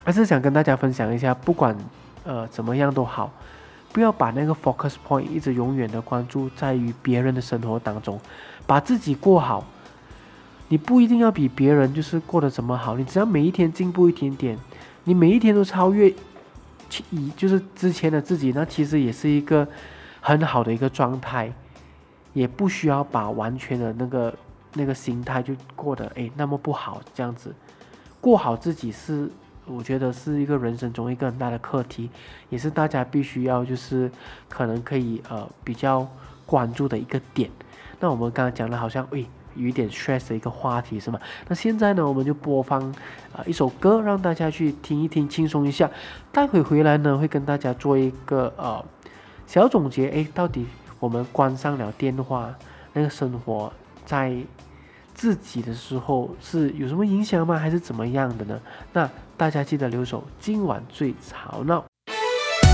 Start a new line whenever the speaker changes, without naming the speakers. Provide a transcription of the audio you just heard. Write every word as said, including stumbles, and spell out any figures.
还是想跟大家分享一下，不管呃怎么样都好，不要把那个 focus point 一直永远的关注在于别人的生活当中，把自己过好。你不一定要比别人就是过得怎么好，你只要每一天进步一点点，你每一天都超越以就是之前的自己，那其实也是一个很好的一个状态，也不需要把完全的那个那个心态就过得诶那么不好这样子。过好自己是我觉得是一个人生中一个很大的课题，也是大家必须要就是可能可以呃比较关注的一个点。那我们刚刚讲的好像诶有一点 stress 的一个话题是吗？那现在呢，我们就播放啊、呃、一首歌，让大家去听一听，轻松一下。待会回来呢，会跟大家做一个呃小总结。诶，到底我们关上了电话，那个生活在自己的时候是有什么影响吗？还是怎么样的呢？那大家记得留守，今晚最吵闹。